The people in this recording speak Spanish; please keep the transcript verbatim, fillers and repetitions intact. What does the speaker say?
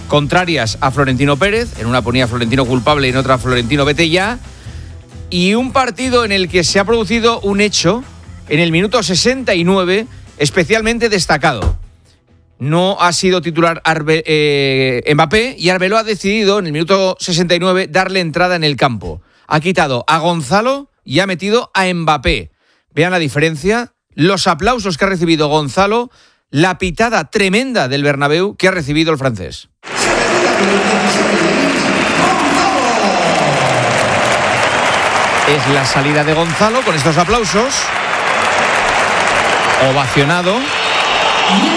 contrarias a Florentino Pérez. En una ponía Florentino culpable y en otra Florentino vete ya. Y un partido en el que se ha producido un hecho en el minuto sesenta y nueve especialmente destacado. No ha sido titular Arbe, eh, Mbappé y Arbeloa ha decidido en el minuto sesenta y nueve darle entrada en el campo. Ha quitado a Gonzalo y ha metido a Mbappé. Vean la diferencia, los aplausos que ha recibido Gonzalo, la pitada tremenda del Bernabéu que ha recibido el francés. Es la salida de Gonzalo con estos aplausos. Ovacionado.